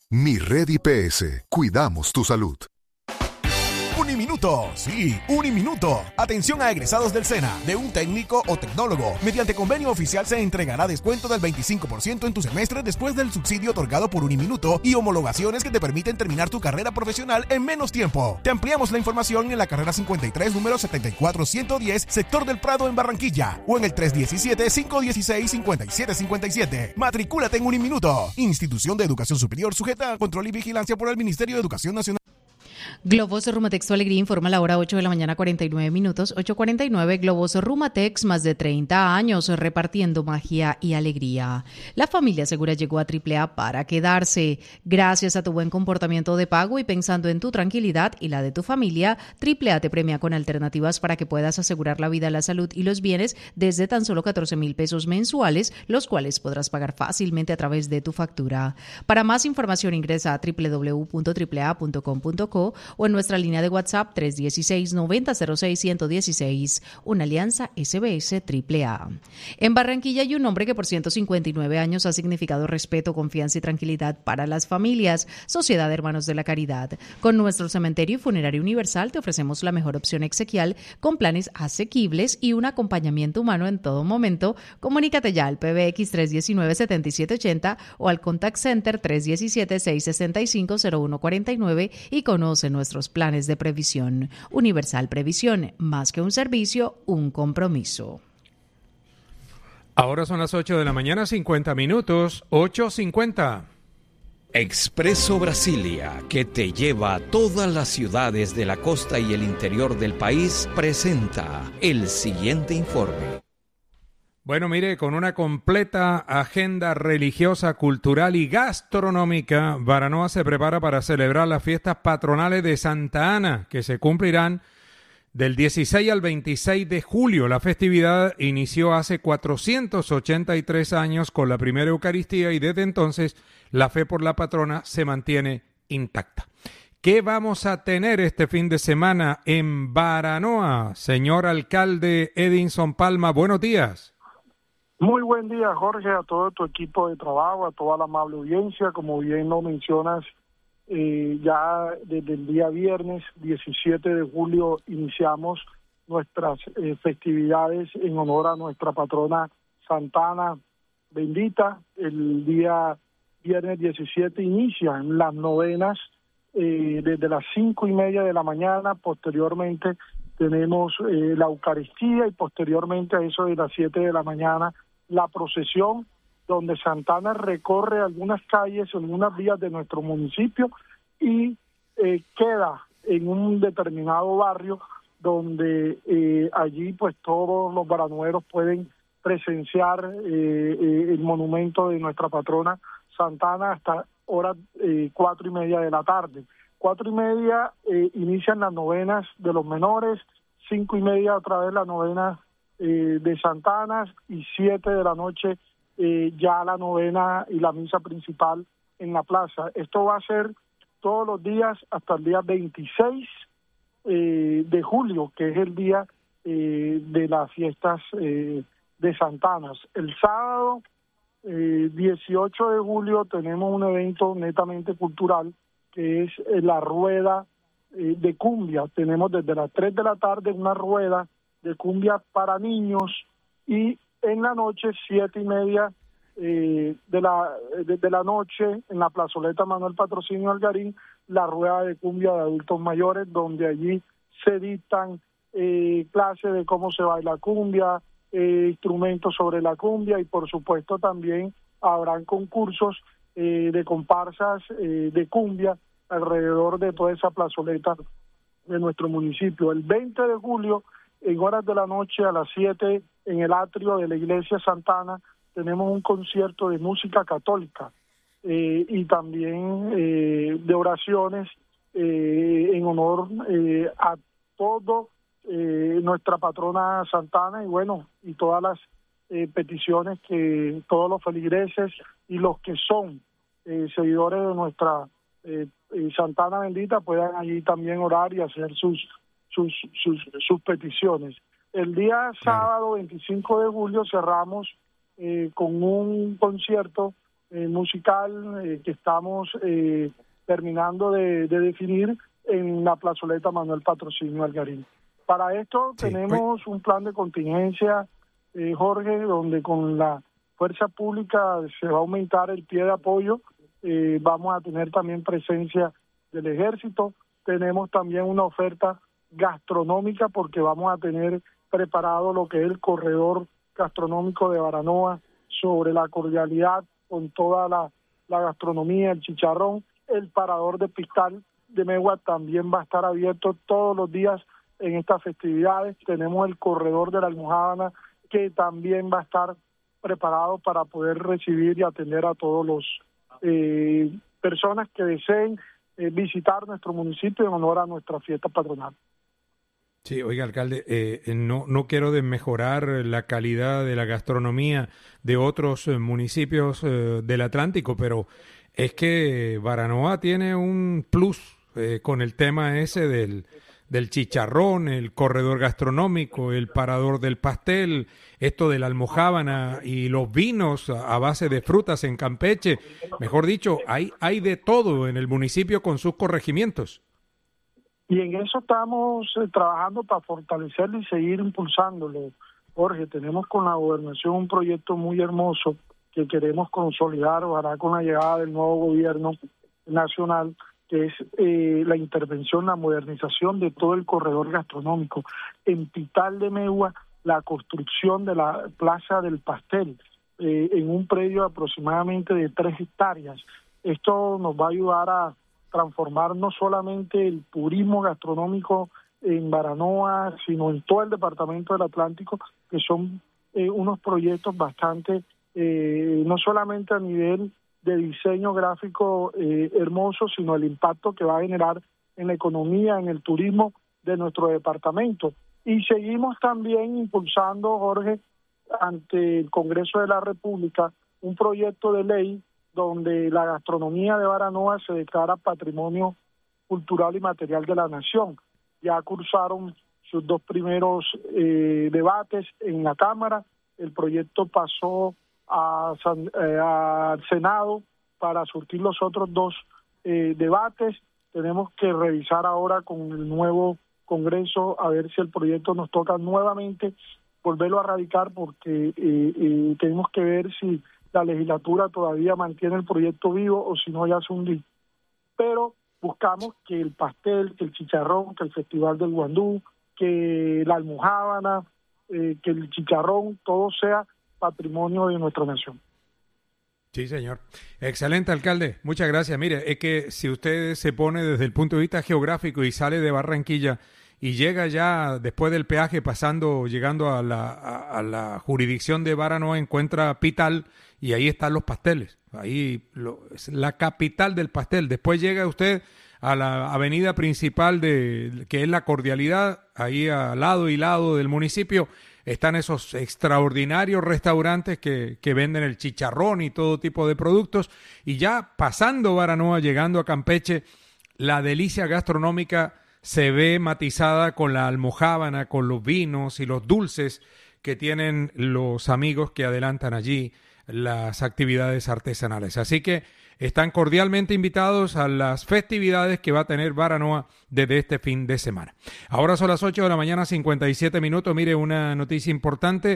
Mi Red IPS. Cuidamos tu salud. Uniminuto, sí, Uniminuto. Atención a egresados del SENA, de un técnico o tecnólogo. Mediante convenio oficial se entregará descuento del 25% en tu semestre después del subsidio otorgado por Uniminuto y homologaciones que te permiten terminar tu carrera profesional en menos tiempo. Te ampliamos la información en la carrera 53, número 74110, sector del Prado en Barranquilla, o en el 317-516-5757. Matricúlate en Uniminuto. Institución de Educación Superior sujeta a control y vigilancia por el Ministerio de Educación Nacional. Globos Rumatex Tu Alegría informa la hora 8 de la mañana 49 minutos, 8:49. Globos Rumatex, más de 30 años repartiendo magia y alegría. La familia segura llegó a AAA para quedarse. Gracias a tu buen comportamiento de pago y pensando en tu tranquilidad y la de tu familia, AAA te premia con alternativas para que puedas asegurar la vida, la salud y los bienes desde tan solo 14,000 pesos mensuales, los cuales podrás pagar fácilmente a través de tu factura. Para más información ingresa a www.aaa.com.co o en nuestra línea de WhatsApp 316-9006-116, una alianza SBS AAA. En Barranquilla hay un hombre que por 159 años ha significado respeto, confianza y tranquilidad para las familias. Sociedad de Hermanos de la Caridad. Con nuestro cementerio y funerario universal te ofrecemos la mejor opción exequial con planes asequibles y un acompañamiento humano en todo momento. Comunícate ya al PBX 319-7780 o al Contact Center 317-665-0149 y conoce nuestros planes de previsión. Universal Previsión, más que un servicio, un compromiso. Ahora son las 8 de la mañana, 50 minutos, 8:50. Expreso Brasilia, que te lleva a todas las ciudades de la costa y el interior del país, presenta el siguiente informe. Bueno, mire, con una completa agenda religiosa, cultural y gastronómica, Baranoa se prepara para celebrar las fiestas patronales de Santa Ana, que se cumplirán del 16 al 26 de julio. La festividad inició hace 483 años con la primera Eucaristía y desde entonces la fe por la patrona se mantiene intacta. ¿Qué vamos a tener este fin de semana en Baranoa? Señor alcalde Edinson Palma, buenos días. Muy buen día, Jorge, a todo tu equipo de trabajo, a toda la amable audiencia. Como bien lo mencionas, ya desde el día viernes 17 de julio iniciamos nuestras festividades en honor a nuestra patrona Santa Ana bendita. El día viernes 17 inician las novenas desde las 5:30 de la mañana. Posteriormente tenemos la Eucaristía y posteriormente a eso de las 7 de la mañana la procesión, donde Santa Ana recorre algunas calles, algunas vías de nuestro municipio y queda en un determinado barrio donde allí pues todos los baranueros pueden presenciar el monumento de nuestra patrona Santa Ana hasta horas 4:30 de la tarde. 4:30 inician las novenas de los menores, 5:30 otra vez la novena de Santa Ana y 7 de la noche ya la novena y la misa principal en la plaza. Esto va a ser todos los días hasta el día 26 de julio, que es el día de las fiestas de Santa Ana. El sábado 18 de julio tenemos un evento netamente cultural que es la rueda de cumbia. Tenemos desde las 3 de la tarde una rueda de cumbia para niños y en la noche 7:30 de la noche en la plazoleta Manuel Patrocinio Algarín la rueda de cumbia de adultos mayores, donde allí se dictan clases de cómo se baila cumbia, instrumentos sobre la cumbia y por supuesto también habrán concursos de comparsas de cumbia alrededor de toda esa plazoleta de nuestro municipio. El 20 de julio en horas de la noche a las 7 en el atrio de la iglesia Santa Ana tenemos un concierto de música católica y también de oraciones en honor a todo nuestra patrona Santa Ana y bueno, y todas las peticiones que todos los feligreses y los que son seguidores de nuestra Santa Ana bendita puedan allí también orar y hacer sus peticiones. El día sábado 25 de julio cerramos con un concierto musical que estamos terminando de definir en la plazoleta Manuel Patrocinio Algarín. Para esto tenemos un plan de contingencia, Jorge, donde con la fuerza pública se va a aumentar el pie de apoyo, vamos a tener también presencia del ejército, tenemos también una oferta gastronómica porque vamos a tener preparado lo que es el corredor gastronómico de Baranoa sobre la cordialidad con toda la gastronomía, el chicharrón, el parador de Pistal de Megua también va a estar abierto todos los días en estas festividades. Tenemos el corredor de la Almojábana que también va a estar preparado para poder recibir y atender a todos los personas que deseen visitar nuestro municipio en honor a nuestra fiesta patronal. Sí, oiga, alcalde, no quiero desmejorar la calidad de la gastronomía de otros municipios del Atlántico, pero es que Baranoa tiene un plus con el tema ese del chicharrón, el corredor gastronómico, el parador del pastel, esto de la almojábana y los vinos a base de frutas en Campeche. Mejor dicho, hay de todo en el municipio con sus corregimientos. Y en eso estamos trabajando para fortalecerlo y seguir impulsándolo. Jorge, tenemos con la gobernación un proyecto muy hermoso que queremos consolidar, ojalá con la llegada del nuevo gobierno nacional, que es la intervención, la modernización de todo el corredor gastronómico. En Pital de Megua, la construcción de la Plaza del Pastel, en un predio aproximadamente de 3 hectáreas. Esto nos va a ayudar a transformar no solamente el turismo gastronómico en Baranoa, sino en todo el departamento del Atlántico, que son unos proyectos bastante, no solamente a nivel de diseño gráfico hermoso, sino el impacto que va a generar en la economía, en el turismo de nuestro departamento. Y seguimos también impulsando, Jorge, ante el Congreso de la República, un proyecto de ley donde la gastronomía de Baranoa se declara patrimonio cultural y material de la nación. Ya cursaron sus 2 primeros debates en la Cámara, el proyecto pasó al Senado para surtir los otros 2 debates. Tenemos que revisar ahora con el nuevo Congreso a ver si el proyecto nos toca nuevamente volverlo a radicar, porque tenemos que ver si la legislatura todavía mantiene el proyecto vivo o si no ya se hundió. Pero buscamos que el pastel, que el chicharrón, que el Festival del Guandú, que la almojábana, que el chicharrón, todo sea patrimonio de nuestra nación. Sí, señor. Excelente, alcalde. Muchas gracias. Mire, es que si usted se pone desde el punto de vista geográfico y sale de Barranquilla y llega ya después del peaje, llegando a la jurisdicción de Baranoa, encuentra Pital y ahí están los pasteles. Ahí es la capital del pastel. Después llega usted a la avenida principal que es la Cordialidad, ahí al lado y lado del municipio. Están esos extraordinarios restaurantes que venden el chicharrón y todo tipo de productos. Y ya pasando Baranoa, llegando a Campeche, la delicia gastronómica se ve matizada con la almojábana, con los vinos y los dulces que tienen los amigos que adelantan allí las actividades artesanales. Así que están cordialmente invitados a las festividades que va a tener Baranoa desde este fin de semana. Ahora son las 8 de la mañana, 57 minutos. Mire, una noticia importante.